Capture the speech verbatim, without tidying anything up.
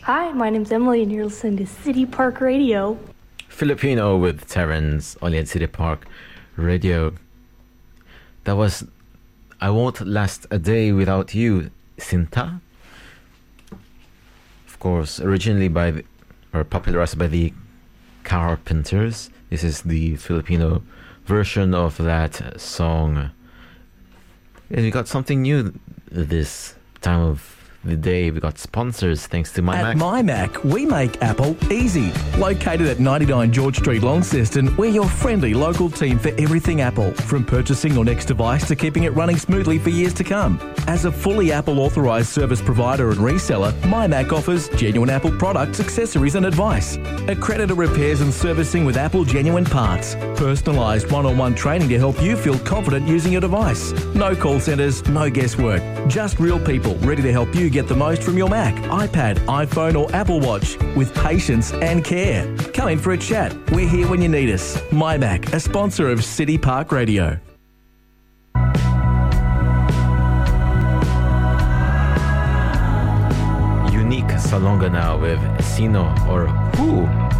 Hi, my name's Emily, and you're listening to City Park Radio. Filipino with Terrence, only at City Park Radio. That was I Won't Last a Day Without You, Sinta. Of course, originally by the, or popularized by the Carpenters. This is the Filipino version of that song. And we got something new this time of the day. We got sponsors thanks to MyMac. At MyMac, we make Apple easy. Located at ninety-nine George Street, Launceston, we're your friendly local team for everything Apple. From purchasing your next device to keeping it running smoothly for years to come. As a fully Apple authorised service provider and reseller, MyMac offers genuine Apple products, accessories and advice. Accredited repairs and servicing with Apple genuine parts. Personalised one-on-one training to help you feel confident using your device. No call centres, no guesswork. Just real people ready to help you get the most from your Mac, iPad, iPhone or Apple Watch with patience and care. Come in for a chat. We're here when you need us. MyMac, a sponsor of City Park Radio. Unique Salonga now with Sino or Who.